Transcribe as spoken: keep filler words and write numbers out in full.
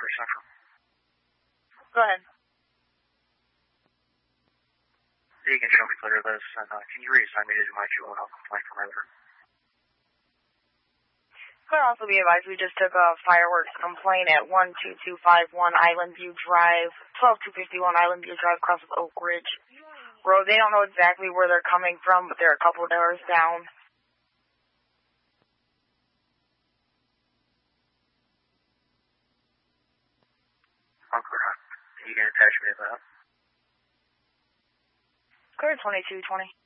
for Central. Go ahead. You can show me clear this, and uh, can you reassign me to my Jewel and I'll complain from there? Could also be advised we just took a fireworks complaint at one two two five one Island View Drive, twelve two fifty-one Island View Drive, across with Oak Ridge Road. They don't know exactly where they're coming from, but they're a couple doors down. Okay. You can attach me to that. Clear twenty-two twenty.